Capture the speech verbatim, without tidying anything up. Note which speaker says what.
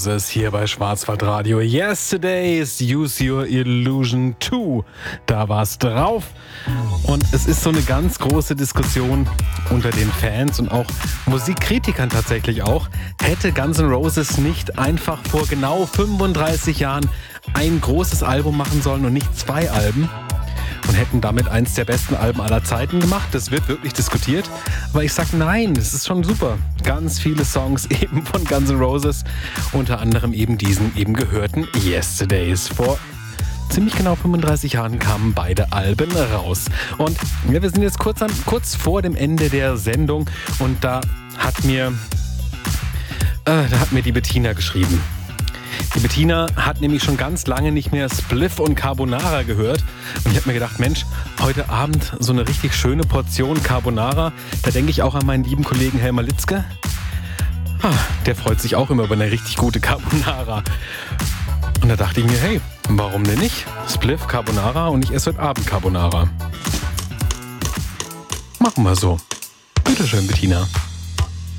Speaker 1: Roses hier bei Schwarzwaldradio. Yesterday's Use Your Illusion zwei. Da war's drauf. Und es ist so eine ganz große Diskussion unter den Fans und auch Musikkritikern tatsächlich auch. Hätte Guns N' Roses nicht einfach vor genau fünfunddreißig Jahren ein großes Album machen sollen und nicht zwei Alben? Und hätten damit eins der besten Alben aller Zeiten gemacht. Das wird wirklich diskutiert. Aber ich sag nein, es ist schon super. Ganz viele Songs eben von Guns N' Roses. Unter anderem eben diesen eben gehörten Yesterdays. Vor ziemlich genau fünfunddreißig Jahren kamen beide Alben raus. Und ja, wir sind jetzt kurz, an, kurz vor dem Ende der Sendung. Und da hat mir, äh, da hat mir die Bettina geschrieben. Die Bettina hat nämlich schon ganz lange nicht mehr Spliff und Carbonara gehört. Und ich habe mir gedacht, Mensch, heute Abend so eine richtig schöne Portion Carbonara. Da denke ich auch an meinen lieben Kollegen Helmer Litzke. Ah, der freut sich auch immer über eine richtig gute Carbonara. Und da dachte ich mir, hey, warum denn nicht? Spliff, Carbonara und ich esse heute Abend Carbonara. Machen wir so. Bitteschön, Bettina.